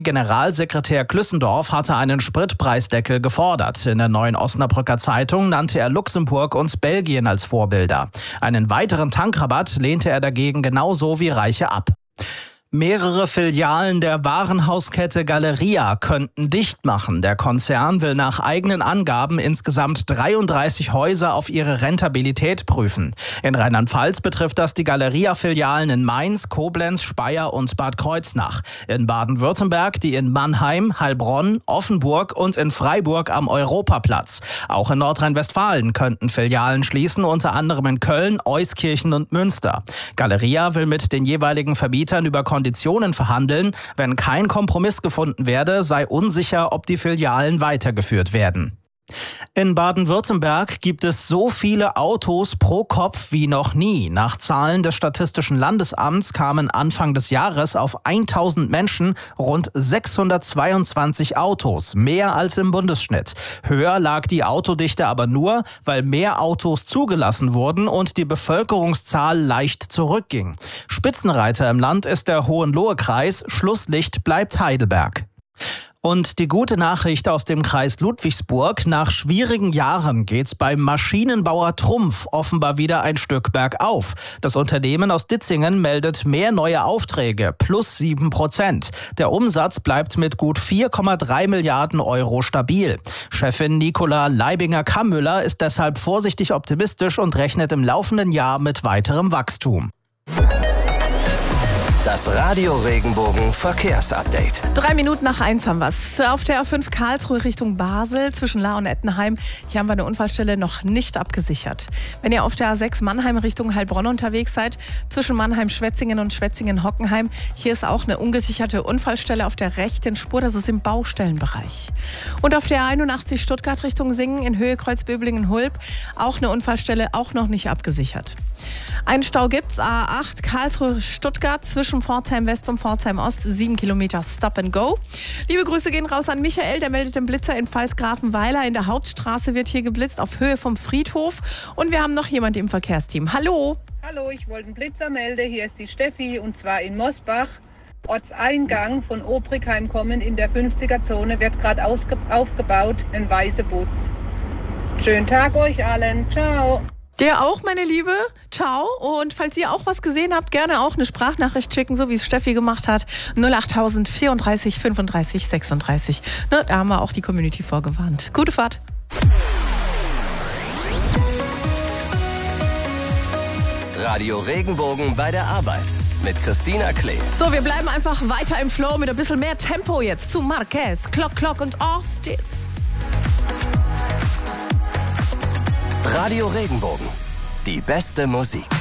Generalsekretär Klüssendorf hatte einen Spritpreisdeckel gefordert. In der Neuen Osnabrücker Zeitung nannte er Luxemburg und Belgien als Vorbilder. Einen weiteren Tankrabatt lehnte er dagegen genauso wie Reiche ab. Mehrere Filialen der Warenhauskette Galeria könnten dicht machen. Der Konzern will nach eigenen Angaben insgesamt 33 Häuser auf ihre Rentabilität prüfen. In Rheinland-Pfalz betrifft das die Galeria-Filialen in Mainz, Koblenz, Speyer und Bad Kreuznach. In Baden-Württemberg die in Mannheim, Heilbronn, Offenburg und in Freiburg am Europaplatz. Auch in Nordrhein-Westfalen könnten Filialen schließen, unter anderem in Köln, Euskirchen und Münster. Galeria will mit den jeweiligen Vermietern über Konditionen verhandeln. Wenn kein Kompromiss gefunden werde, sei unsicher, ob die Filialen weitergeführt werden. In Baden-Württemberg gibt es so viele Autos pro Kopf wie noch nie. Nach Zahlen des Statistischen Landesamts kamen Anfang des Jahres auf 1000 Menschen rund 622 Autos, mehr als im Bundesschnitt. Höher lag die Autodichte aber nur, weil mehr Autos zugelassen wurden und die Bevölkerungszahl leicht zurückging. Spitzenreiter im Land ist der Hohenlohe-Kreis, Schlusslicht bleibt Heidelberg. Und die gute Nachricht aus dem Kreis Ludwigsburg: Nach schwierigen Jahren geht's beim Maschinenbauer Trumpf offenbar wieder ein Stück bergauf. Das Unternehmen aus Ditzingen meldet mehr neue Aufträge, plus 7%. Der Umsatz bleibt mit gut 4,3 Milliarden Euro stabil. Chefin Nicola Leibinger-Kammüller ist deshalb vorsichtig optimistisch und rechnet im laufenden Jahr mit weiterem Wachstum. Das Radio Regenbogen Verkehrsupdate. 1:03 haben wir's. Auf der A5 Karlsruhe Richtung Basel zwischen Lahr und Ettenheim. Hier haben wir eine Unfallstelle noch nicht abgesichert. Wenn ihr auf der A6 Mannheim Richtung Heilbronn unterwegs seid, zwischen Mannheim-Schwetzingen und Schwetzingen-Hockenheim, hier ist auch eine ungesicherte Unfallstelle auf der rechten Spur. Das ist im Baustellenbereich. Und auf der 81 Stuttgart Richtung Singen in Höhe Kreuzböblingen-Hulb auch eine Unfallstelle, auch noch nicht abgesichert. Einen Stau gibt's, A8 Karlsruhe-Stuttgart zwischen Pforzheim West und Pforzheim Ost, 7 Kilometer Stop and Go. Liebe Grüße gehen raus an Michael, der meldet den Blitzer in Pfalz-Grafenweiler. In der Hauptstraße wird hier geblitzt auf Höhe vom Friedhof. Und wir haben noch jemanden im Verkehrsteam. Hallo. Hallo, ich wollte einen Blitzer melden. Hier ist die Steffi und zwar in Mosbach. Ortseingang von Obrigheim kommen in der 50er-Zone wird gerade aufgebaut, ein weißer Bus. Schönen Tag euch allen. Ciao. Der auch, meine Liebe. Ciao. Und falls ihr auch was gesehen habt, gerne auch eine Sprachnachricht schicken, so wie es Steffi gemacht hat. 08000 34 35 36. Ne, da haben wir auch die Community vorgewarnt. Gute Fahrt. Radio Regenbogen bei der Arbeit mit Christina Klee. So, wir bleiben einfach weiter im Flow mit ein bisschen mehr Tempo jetzt zu Marquez, Clock und Ostis. Radio Regenbogen, die beste Musik.